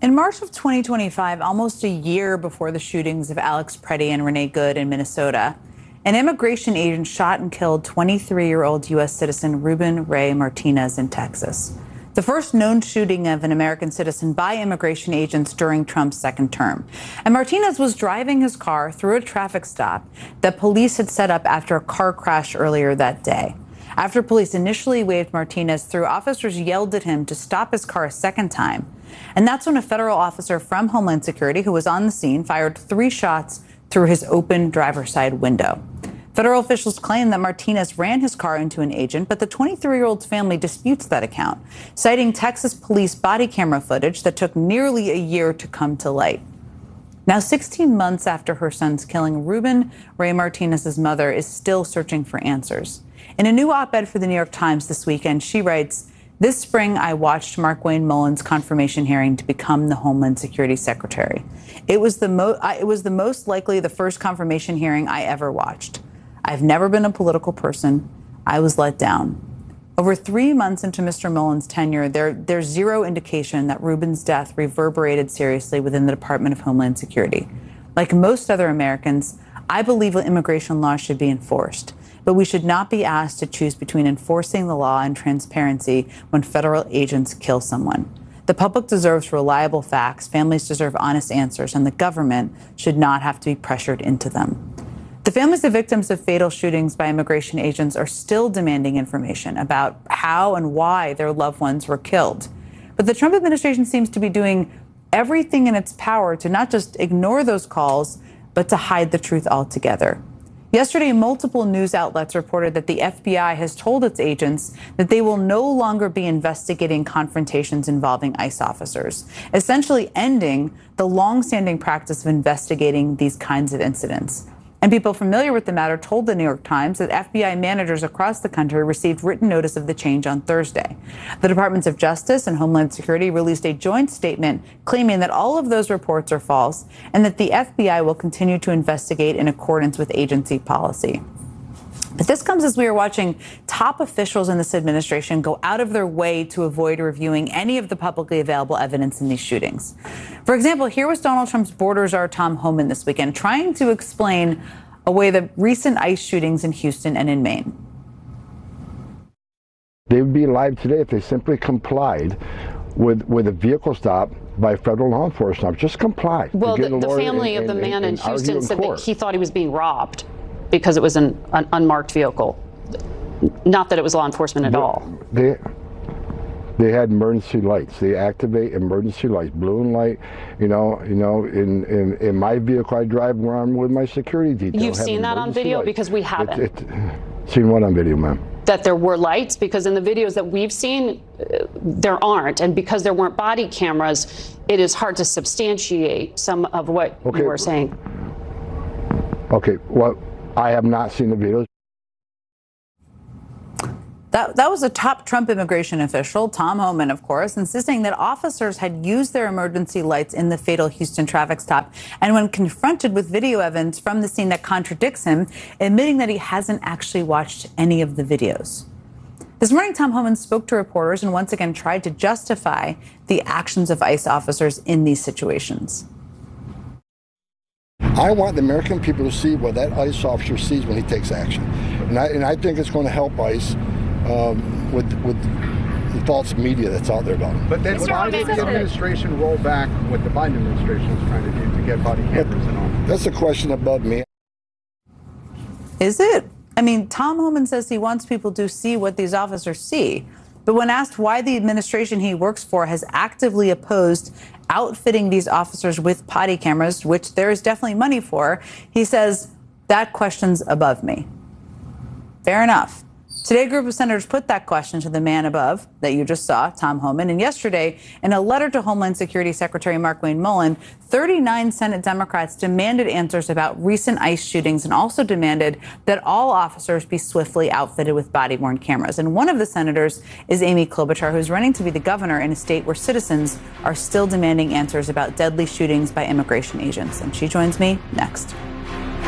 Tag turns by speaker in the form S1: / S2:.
S1: In March of 2025, almost a year before the shootings of Alex Preddy and Renee Good in Minnesota, an immigration agent shot and killed 23-year-old U.S. citizen Ruben Ray Martinez in Texas, the first known shooting of an American citizen by immigration agents during Trump's second term. And Martinez was driving his car through a traffic stop that police had set up after a car crash earlier that day. After police initially waved Martinez through, officers yelled at him to stop his car a second time. And that's when a federal officer from Homeland Security who was on the scene fired 3 shots through his open driver's side window. Federal officials claim that Martinez ran his car into an agent, but the 23-year-old's family disputes that account, citing Texas police body camera footage that took nearly a year to come to light. Now, 16 months after her son's killing, Ruben Ray Martinez's mother is still searching for answers. In a new op-ed for the New York Times this weekend, she writes, "This spring, I watched Markwayne Mullin's confirmation hearing to become the Homeland Security Secretary. It was the most likely the first confirmation hearing I ever watched. I've never been a political person. I was let down." Over 3 months into Mr. Mullin's tenure, there's zero indication that Ruben's death reverberated seriously within the Department of Homeland Security. Like most other Americans, I believe immigration laws should be enforced, but we should not be asked to choose between enforcing the law and transparency when federal agents kill someone. The public deserves reliable facts, families deserve honest answers, and the government should not have to be pressured into them. The families of victims of fatal shootings by immigration agents are still demanding information about how and why their loved ones were killed. But the Trump administration seems to be doing everything in its power to not just ignore those calls, but to hide the truth altogether. Yesterday, multiple news outlets reported that the FBI has told its agents that they will no longer be investigating confrontations involving ICE officers, essentially ending the long-standing practice of investigating these kinds of incidents. And people familiar with the matter told the New York Times that FBI managers across the country received written notice of the change on Thursday. The Departments of Justice and Homeland Security released a joint statement claiming that all of those reports are false and that the FBI will continue to investigate in accordance with agency policy. But this comes as we are watching top officials in this administration go out of their way to avoid reviewing any of the publicly available evidence in these shootings. For example, here was Donald Trump's border czar Tom Homan this weekend trying to explain away the recent ICE shootings in Houston and in Maine.
S2: They would be alive today if they simply complied with a vehicle stop by federal law enforcement. Just comply.
S3: Well, the family of the man in Houston said that he thought he was being robbed because it was an unmarked vehicle. Not that it was law enforcement at all.
S2: They had emergency lights. They activate emergency lights, blue and light. In my vehicle I drive where I'm with my security detail.
S3: You've seen that on video? Lights. Because we haven't.
S2: Seen what on video, ma'am?
S3: That there were lights? Because in the videos that we've seen, there aren't. And because there weren't body cameras, it is hard to substantiate some of what you were saying.
S2: Okay, well, I have not seen the videos.
S1: That was a top Trump immigration official, Tom Homan, of course, insisting that officers had used their emergency lights in the fatal Houston traffic stop. And when confronted with video evidence from the scene that contradicts him, admitting that he hasn't actually watched any of the videos. This morning, Tom Homan spoke to reporters and once again tried to justify the actions of ICE officers in these situations.
S2: I want the American people to see what that ICE officer sees when he takes action. And I think it's going to help ICE with the false media that's out there about it.
S4: But then why did the administration roll back what the Biden administration was trying to do to get body cameras and all?
S2: That's a question above me.
S1: Is it? I mean, Tom Homan says he wants people to see what these officers see. But when asked why the administration he works for has actively opposed outfitting these officers with body cameras, which there is definitely money for, he says, that question's above me. Fair enough. Today, a group of senators put that question to the man above that you just saw, Tom Homan. And yesterday, in a letter to Homeland Security Secretary Markwayne Mullin, 39 Senate Democrats demanded answers about recent ICE shootings and also demanded that all officers be swiftly outfitted with body-worn cameras. And one of the senators is Amy Klobuchar, who's running to be the governor in a state where citizens are still demanding answers about deadly shootings by immigration agents. And she joins me next.